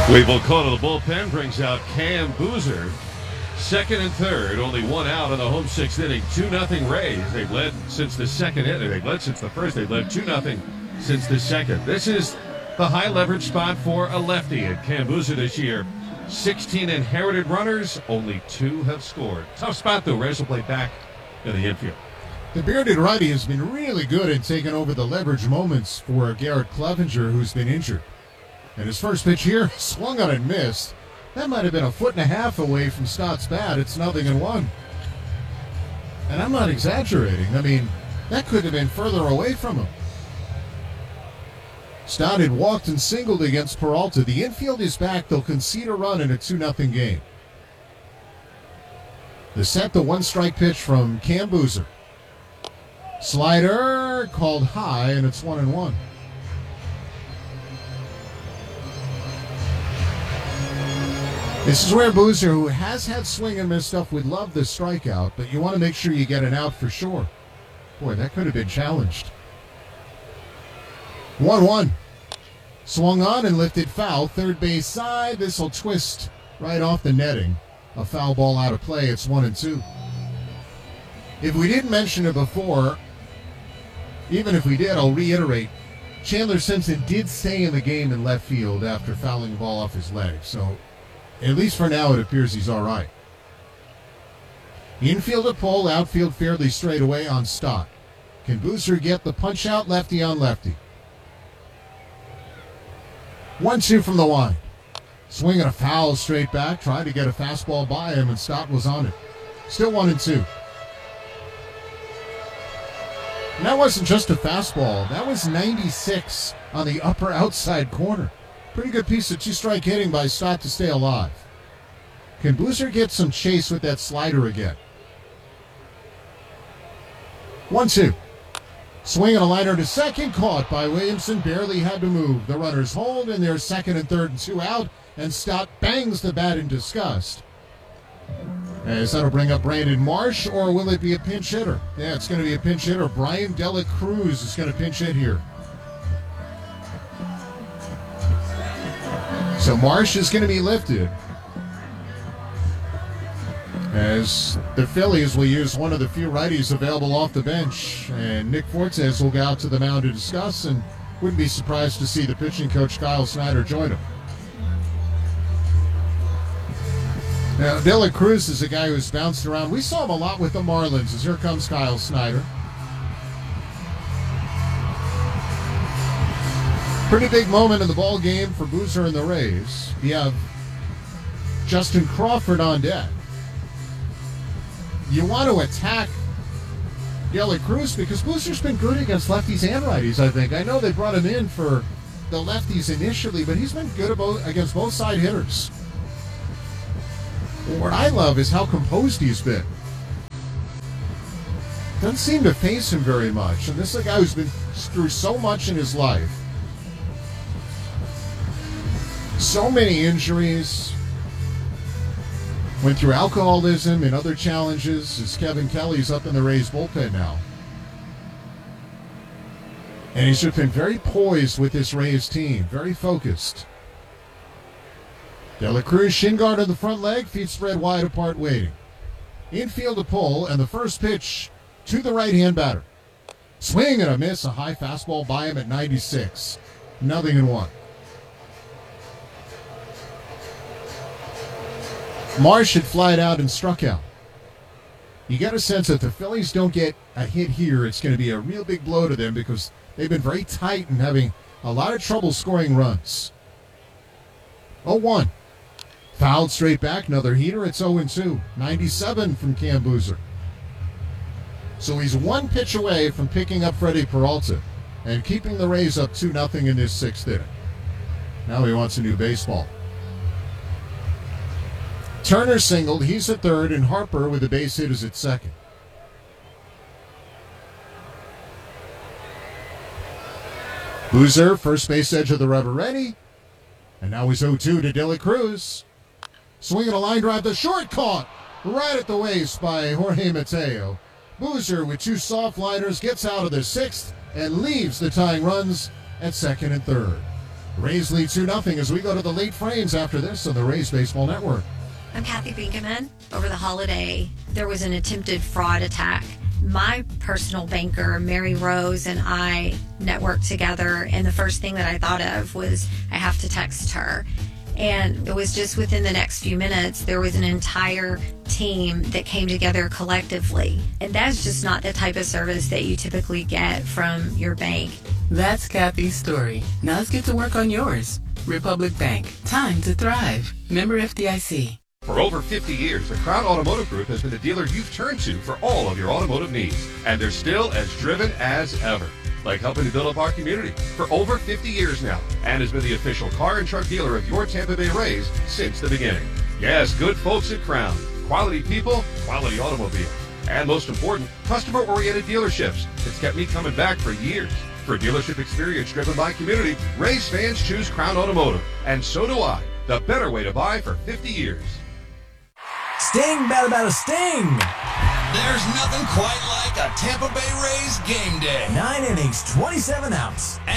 Weevil call to the bullpen brings out Cam Boozer. Second and third, only one out in the home sixth inning. 2-0 Rays. They've led since the second inning. They've led since the first. They've led 2-0 since the second. This is the high leverage spot for a lefty at Cam Boozer this year. 16 inherited runners, only 2 have scored. Tough spot though. Rays will play back in the infield. The bearded righty has been really good in taking over the leverage moments for Garrett Clevenger, who's been injured. And his first pitch here, swung on and missed. That might have been a foot and a half away from Stott's bat. It's 0-1. And I'm not exaggerating. I mean, that could have been further away from him. Stott had walked and singled against Peralta. The infield is back. They'll concede a run in a 2-0 game. The set, the one-strike pitch from Cam Boozer. Slider called high, and it's 1-1. This is where Boozer, who has had swing and miss stuff, would love the strikeout, but you want to make sure you get an out for sure. Boy, that could have been challenged. 1-1. Swung on and lifted foul. Third base side. This will twist right off the netting. A foul ball out of play. It's 1-2. If we didn't mention it before, even if we did, I'll reiterate. Chandler Simpson did stay in the game in left field after fouling the ball off his leg. So, at least for now, it appears he's all right. Infield a pull, outfield fairly straight away on Stott. Can Boozer get the punch out lefty on lefty? 1-2 from the line. Swinging a foul straight back, trying to get a fastball by him, and Stott was on it. Still 1-2. And that wasn't just a fastball. That was 96 on the upper outside corner. Pretty good piece of two-strike hitting by Stott to stay alive. Can Boozer get some chase with that slider again? 1-2. Swing and a liner to second, caught by Williamson, barely had to move. The runners hold, and they're second and third and 2 out, and Stott bangs the bat in disgust. As that'll bring up Brandon Marsh, or will it be a pinch hitter? Yeah, it's going to be a pinch hitter. Brian Dela Cruz is going to pinch hit here. So Marsh is going to be lifted, as the Phillies will use one of the few righties available off the bench. And Nick Fortes will go out to the mound to discuss, and wouldn't be surprised to see the pitching coach Kyle Snyder join him. Now, Dela Cruz is a guy who's bounced around. We saw him a lot with the Marlins, as here comes Kyle Snyder. Pretty big moment in the ball game for Boozer and the Rays. You have Justin Crawford on deck. You want to attack Dela Cruz because Boozer's been good against lefties and righties, I think. I know they brought him in for the lefties initially, but he's been good against both side hitters. What I love is how composed he's been. Doesn't seem to face him very much. And this is a guy who's been through so much in his life. So many injuries. Went through alcoholism and other challenges, as Kevin Kelly's up in the Rays bullpen now. And he's just been very poised with this Rays team, very focused. Dela Cruz, shin guard on the front leg, feet spread wide apart waiting. Infield a pull, and the first pitch to the right-hand batter. Swing and a miss, a high fastball by him at 96. 0-1. Marsh had flied out and struck out. You get a sense that if the Phillies don't get a hit here, it's going to be a real big blow to them because they've been very tight and having a lot of trouble scoring runs. 0-1. Fouled straight back, another heater. It's 0-2. 97 from Cam Boozer. So he's one pitch away from picking up Freddie Peralta and keeping the Rays up 2-0 in this sixth inning. Now he wants a new baseball. Turner singled, he's at third, and Harper with a base hit is at second. Boozer, first base edge of the rubber ready. And now he's 0-2 to Dela Cruz. Swinging a line drive to short, caught right at the waist by Jorge Mateo. Boozer with 2 soft liners gets out of the sixth and leaves the tying runs at second and third. Rays lead 2-0 as we go to the late frames after this on the Rays Baseball Network. I'm Kathy Binkaman. Over the holiday, there was an attempted fraud attack. My personal banker, Mary Rose, and I networked together, and the first thing that I thought of was I have to text her. And it was just within the next few minutes, there was an entire team that came together collectively. And that's just not the type of service that you typically get from your bank. That's Kathy's story. Now let's get to work on yours. Republic Bank. Time to thrive. Member FDIC. For over 50 years, the Crown Automotive Group has been the dealer you've turned to for all of your automotive needs. And they're still as driven as ever, like helping to build up our community for over 50 years now, and has been the official car and truck dealer of your Tampa Bay Rays since the beginning. Yes, good folks at Crown. Quality people, quality automobile. And most important, customer-oriented dealerships. It's kept me coming back for years. For dealership experience driven by community, Rays fans choose Crown Automotive. And so do I. The better way to buy for 50 years. Sting, bada sting! There's nothing quite like a Tampa Bay Rays game day. 9 innings, 27 outs.